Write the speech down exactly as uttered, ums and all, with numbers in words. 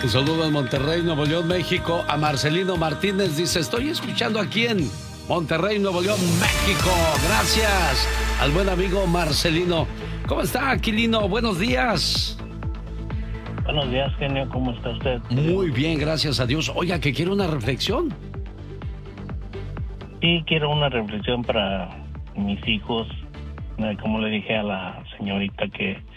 Un saludo en Monterrey, Nuevo León, México. A Marcelino Martínez dice, estoy escuchando aquí en Monterrey, Nuevo León, México. Gracias al buen amigo Marcelino. ¿Cómo está, Aquilino? Buenos días. Buenos días, genio. ¿Cómo está usted? Muy bien, gracias a Dios. Oiga, ¿que quiere una reflexión? Sí, quiero una reflexión para mis hijos. Como le dije a la señorita que